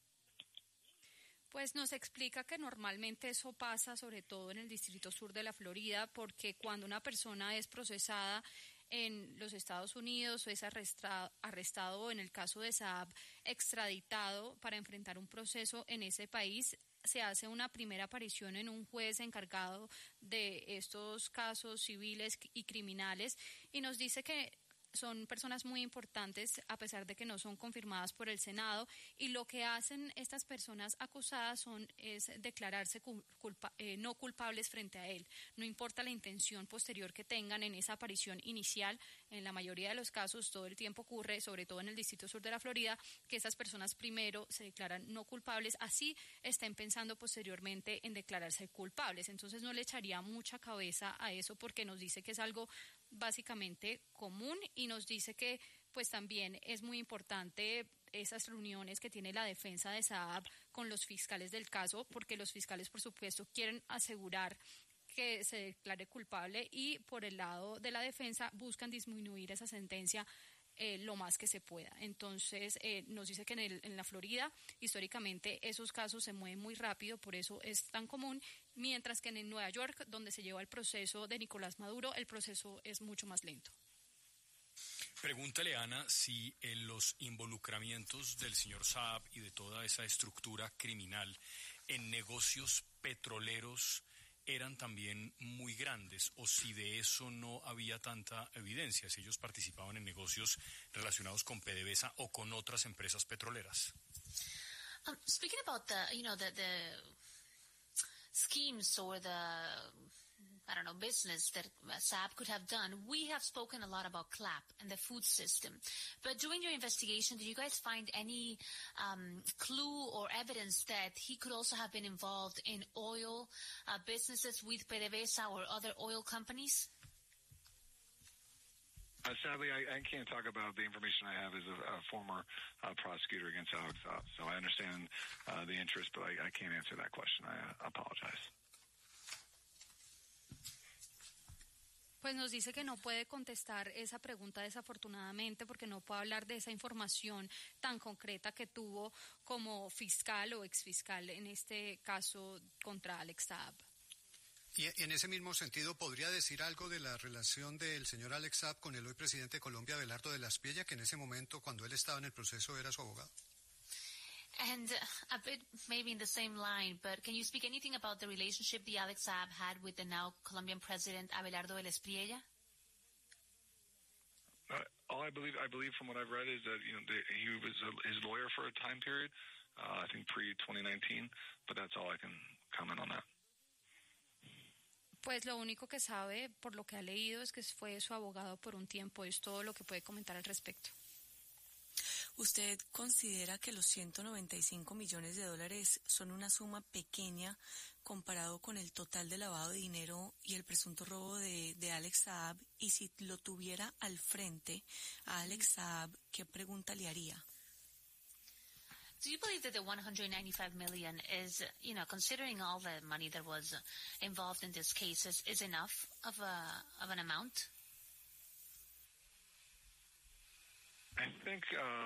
Pues nos explica que normalmente eso pasa sobre todo en el Distrito Sur de la Florida, porque cuando una persona es procesada en los Estados Unidos o es arrestado o en el caso de Saab extraditado para enfrentar un proceso en ese país, se hace una primera aparición en un juez encargado de estos casos civiles y criminales y nos dice que son personas muy importantes a pesar de que no son confirmadas por el Senado y lo que hacen estas personas acusadas es declararse no culpables frente a él. No importa la intención posterior que tengan en esa aparición inicial, en la mayoría de los casos todo el tiempo ocurre, sobre todo en el Distrito Sur de la Florida, que estas personas primero se declaran no culpables, así estén pensando posteriormente en declararse culpables. Entonces no le echaría mucha cabeza a eso porque nos dice que es algo básicamente común y nos dice que pues también es muy importante esas reuniones que tiene la defensa de Saab con los fiscales del caso, porque los fiscales por supuesto quieren asegurar que se declare culpable y por el lado de la defensa buscan disminuir esa sentencia lo más que se pueda. Entonces nos dice que en la Florida históricamente esos casos se mueven muy rápido, por eso es tan común, mientras que en Nueva York, donde se lleva el proceso de Nicolás Maduro, el proceso es mucho más lento. Pregúntale, Ana, si en los involucramientos del señor Saab y de toda esa estructura criminal en negocios petroleros eran también muy grandes o si de eso no había tanta evidencia, si ellos participaban en negocios relacionados con PDVSA o con otras empresas petroleras. Speaking about the schemes or business that Saab could have done, we have spoken a lot about CLAP and the food system. But during your investigation, did you guys find any clue or evidence that he could also have been involved in oil businesses with PDVSA or other oil companies? Sadly, I can't talk about the information I have as a former prosecutor against Alex Saab. So I understand the interest, but I can't answer that question. I apologize. Pues nos dice que no puede contestar esa pregunta desafortunadamente porque no puede hablar de esa información tan concreta que tuvo como fiscal o exfiscal en este caso contra Alex Saab. Y en ese mismo sentido, ¿podría decir algo de la relación del señor Alex Saab con el hoy presidente de Colombia, Abelardo de la Espriella, que en ese momento, cuando él estaba en el proceso, era su abogado? And a bit maybe in the same line, but can you speak anything about the relationship the Alex Saab had with the now Colombian president Abelardo de la Espriella? All I believe from what I've read is that he was his lawyer for a time period, I think pre-2019, but that's all I can comment on that. Pues lo único que sabe, por lo que ha leído, es que fue su abogado por un tiempo. Es todo lo que puede comentar al respecto. ¿Usted considera que los 195 millones de dólares son una suma pequeña comparado con el total de lavado de dinero y el presunto robo de Alex Saab? Y si lo tuviera al frente a Alex Saab, ¿qué pregunta le haría? Do you believe that the 195 million is, considering all the money that was involved in this case, is enough of an amount? I think,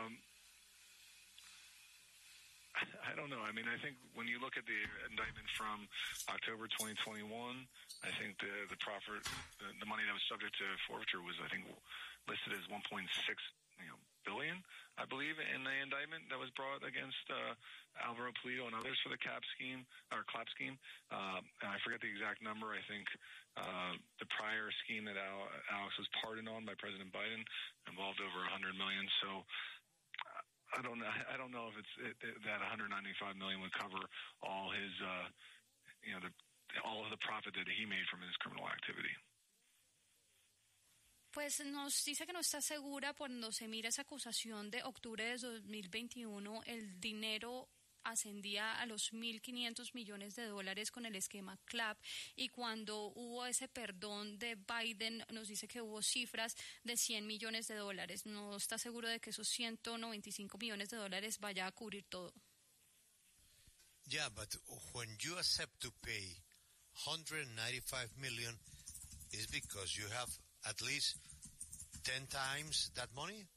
I don't know. I mean, I think when you look at the indictment from October 2021, I think the money that was subject to forfeiture was, I think, listed as 1.6 billion, I believe, in the indictment that was brought against Alvaro Pulido and others for the CLAP scheme. And I forget the exact number. I think the prior scheme that Alex was pardoned on by President Biden involved over 100 million. So I don't know if that 195 million would cover all his, all of the profit that he made from his criminal activity. Pues nos dice que no está segura cuando se mira esa acusación de octubre de 2021, el dinero ascendía a los 1.500 millones de dólares con el esquema CLAP, y cuando hubo ese perdón de Biden nos dice que hubo cifras de 100 millones de dólares. No está seguro de que esos 195 millones de dólares vaya a cubrir todo. Yeah, but when you accept to pay 195 million, is because you have at least 10 times that money?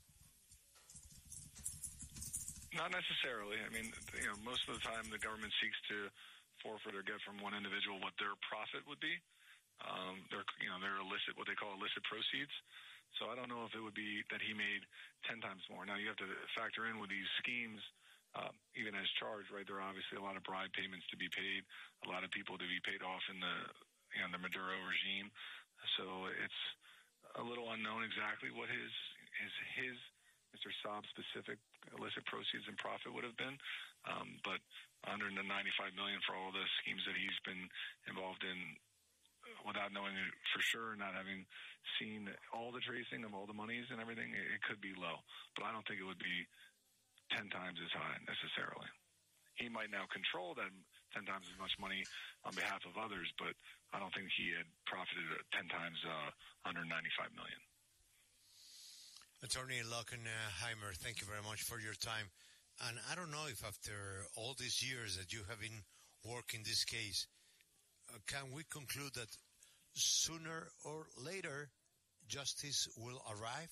Not necessarily. I mean, most of the time the government seeks to forfeit or get from one individual what their profit would be. They're illicit, what they call illicit proceeds. So I don't know if it would be that he made 10 times more. Now you have to factor in with these schemes, even as charged, right? There are obviously a lot of bribe payments to be paid, a lot of people to be paid off in the Maduro regime. So it's a little unknown exactly what his Mr. Saab's specific illicit proceeds and profit would have been, but $195 million for all the schemes that he's been involved in, without knowing it for sure, not having seen all the tracing of all the monies and everything, it could be low. But I don't think it would be 10 times as high necessarily. He might now control that 10 times as much money on behalf of others, but I don't think he had profited 10 times $195 million. Attorney Lockenheimer, thank you very much for your time. And I don't know if after all these years that you have been working this case, can we conclude that sooner or later justice will arrive?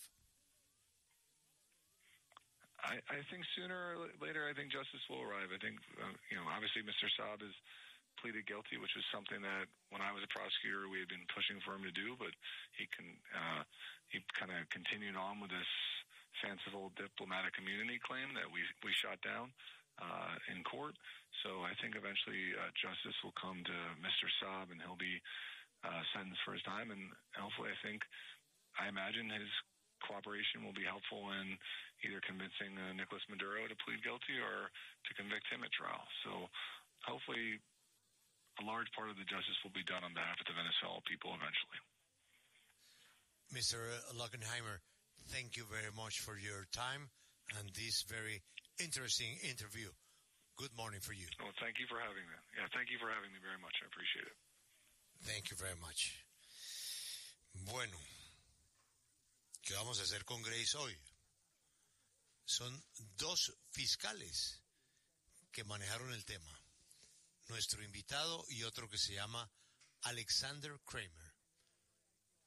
I think sooner or later, I think justice will arrive. I think, obviously Mr. Saab has pleaded guilty, which is something that when I was a prosecutor, we had been pushing for him to do, but he kind of continued on with this fanciful diplomatic immunity claim that we shot down in court. So I think eventually justice will come to Mr. Saab and he'll be sentenced for his time. And hopefully I imagine his cooperation will be helpful in either convincing Nicolas Maduro to plead guilty or to convict him at trial. So hopefully a large part of the justice will be done on behalf of the Venezuelan people eventually. Mr. Lockenheimer, thank you very much for your time and this very interesting interview. Good morning for you. Well, thank you for having me. Yeah, thank you for having me very much. I appreciate it. Thank you very much. Bueno, ¿qué vamos a hacer con Grace hoy? Son dos fiscales que manejaron el tema. Nuestro invitado y otro que se llama Alexander Kramer.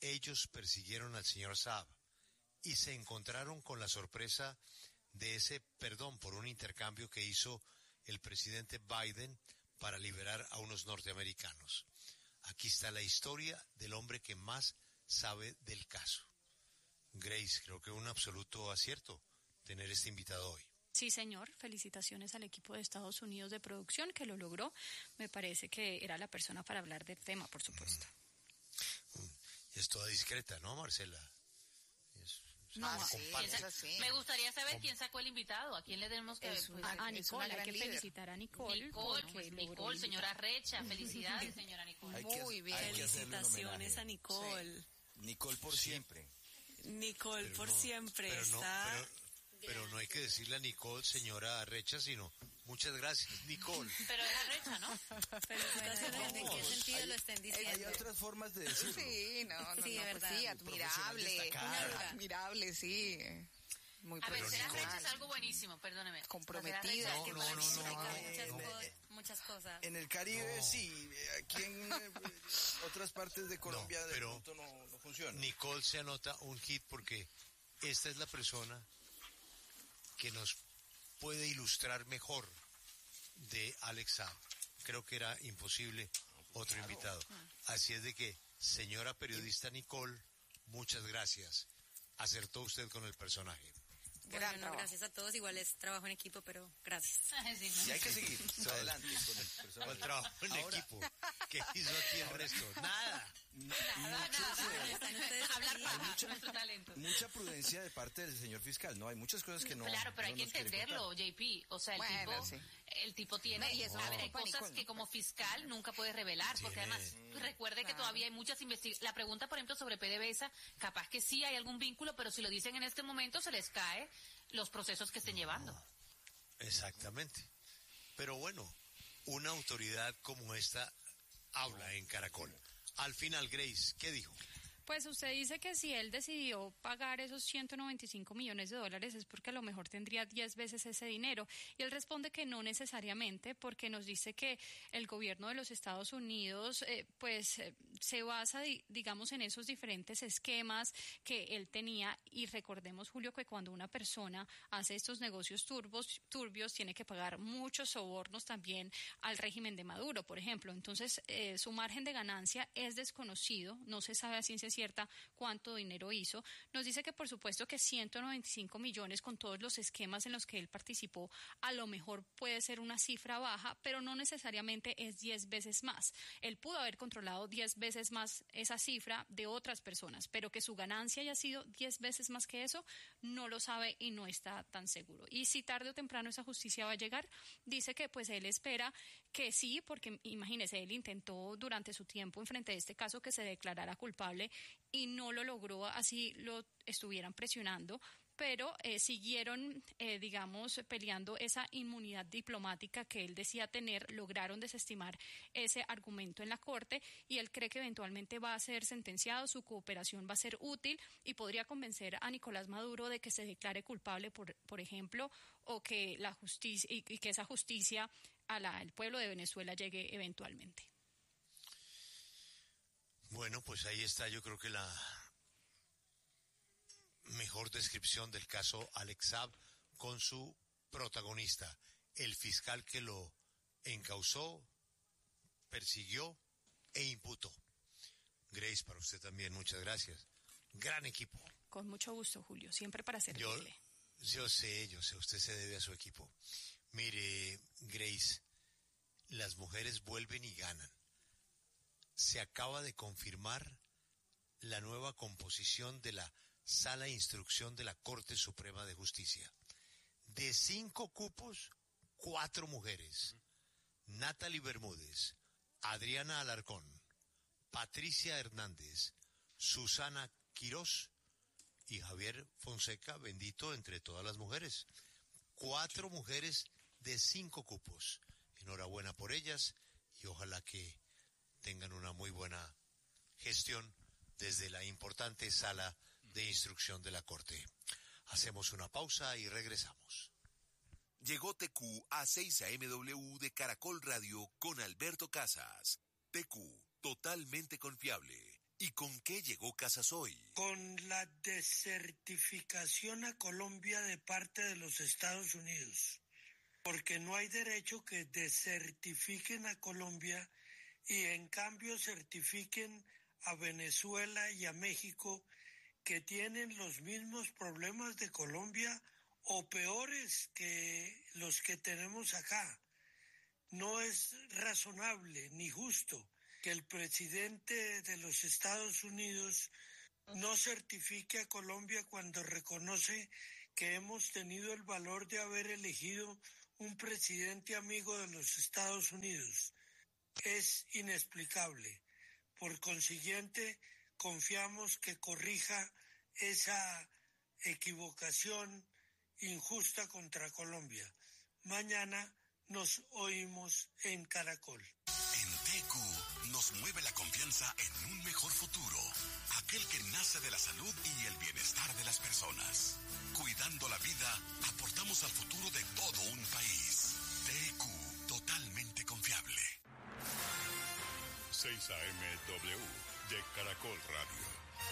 ellos persiguieron al señor Saab y se encontraron con la sorpresa de ese perdón por un intercambio que hizo el presidente Biden para liberar a unos norteamericanos. Aquí está la historia del hombre que más sabe del caso. Grace, creo que un absoluto acierto tener este invitado hoy. Sí, señor. Felicitaciones al equipo de Estados Unidos de producción que lo logró. Me parece que era la persona para hablar del tema, por supuesto. Es toda discreta, ¿no, Marcela? Me gustaría saber quién sacó el invitado, a quién le tenemos que... a Nicole, hay que felicitar a Nicole. Nicole, señora Recha, felicidades, señora Nicole. Muy bien, felicitaciones a Nicole. Sí. Nicole por siempre. Nicole pero por no, siempre pero está... No, pero no hay que decirle a Nicole, señora Recha, sino muchas gracias, Nicole. Pero es Recha, ¿no? Felicitaciones. ¿En qué sentido lo estén diciendo? Hay otras formas de decirlo. Sí, sí, pues verdad. sí, admirable, sí. Muy a ver, profesional. Recha es algo buenísimo, perdóneme. Comprometida. Muchas cosas. En el Caribe sí, aquí en otras partes de Colombia de pronto no funciona. Nicole se anota un hit porque esta es la persona que nos puede ilustrar mejor de Alex Saab. Creo que era imposible otro invitado. Así es de que, señora periodista Nicole, muchas gracias. Acertó usted con el personaje. Bueno, gracias a todos. Igual es trabajo en equipo, pero gracias. Y hay que seguir adelante con el personaje. El trabajo en equipo. ¿Qué hizo aquí el resto? Nada. Mucha prudencia de parte del señor fiscal, ¿no? Hay muchas cosas que no... Claro, pero hay que entenderlo, JP. O sea, el tipo tiene... A ver, hay cosas que como fiscal nunca puede revelar, porque además, recuerde que todavía hay muchas investigaciones. La pregunta, por ejemplo, sobre PDVSA, capaz que sí hay algún vínculo, pero si lo dicen en este momento, se les cae los procesos que estén llevando. Exactamente. Pero bueno, una autoridad como esta habla en Caracol. Al final, Grace, ¿qué dijo? Pues usted dice que si él decidió pagar esos 195 millones de dólares es porque a lo mejor tendría 10 veces ese dinero. Y él responde que no necesariamente, porque nos dice que el gobierno de los Estados Unidos se basa, digamos, en esos diferentes esquemas que él tenía. Y recordemos, Julio, que cuando una persona hace estos negocios turbios tiene que pagar muchos sobornos también al régimen de Maduro, por ejemplo. Entonces, su margen de ganancia es desconocido, no se sabe a ciencia cierta cuánto dinero hizo. Nos dice que por supuesto que 195 millones con todos los esquemas en los que él participó a lo mejor puede ser una cifra baja, pero no necesariamente es 10 veces más. Él pudo haber controlado 10 veces más esa cifra de otras personas, pero que su ganancia haya sido 10 veces más que eso, no lo sabe y no está tan seguro. Y si tarde o temprano esa justicia va a llegar, dice que pues él espera que sí, porque imagínese, él intentó durante su tiempo en frente de este caso que se declarara culpable y no lo logró, así lo estuvieran presionando, pero siguieron, digamos, peleando esa inmunidad diplomática que él decía tener, lograron desestimar ese argumento en la corte y él cree que eventualmente va a ser sentenciado, su cooperación va a ser útil y podría convencer a Nicolás Maduro de que se declare culpable, por ejemplo, o que la justicia y que esa justicia al pueblo de Venezuela llegue eventualmente. Bueno, pues ahí está, yo creo que la mejor descripción del caso Alex Saab con su protagonista, el fiscal que lo encausó, persiguió e imputó. Grace, para usted también, muchas gracias. Gran equipo. Con mucho gusto, Julio, siempre para servirle. Yo sé, usted se debe a su equipo. Mire, Grace, las mujeres vuelven y ganan. Se acaba de confirmar la nueva composición de la Sala de Instrucción de la Corte Suprema de Justicia. De 5 cupos, 4 mujeres. Natalie Bermúdez, Adriana Alarcón, Patricia Hernández, Susana Quirós y Javier Fonseca, bendito entre todas las mujeres. 4 mujeres de 5 cupos. Enhorabuena por ellas y ojalá que tengan una muy buena gestión desde la importante Sala de Instrucción de la Corte. Hacemos una pausa y regresamos. Llegó TQ a 6 AMW de Caracol Radio con Alberto Casas. TQ, totalmente confiable. ¿Y con qué llegó Casasoy? Con la desertificación a Colombia de parte de los Estados Unidos, porque no hay derecho que desertifiquen a Colombia y en cambio certifiquen a Venezuela y a México, que tienen los mismos problemas de Colombia o peores que los que tenemos acá. No es razonable ni justo que el presidente de los Estados Unidos no certifique a Colombia cuando reconoce que hemos tenido el valor de haber elegido un presidente amigo de los Estados Unidos. Es inexplicable. Por consiguiente, confiamos que corrija esa equivocación injusta contra Colombia. Mañana nos oímos en Caracol. En TQ nos mueve la confianza en un mejor futuro, aquel que nace de la salud y el bienestar de las personas. Cuidando la vida, aportamos al futuro de todo un país. TQ, totalmente confiable. 6 AM W de Caracol Radio.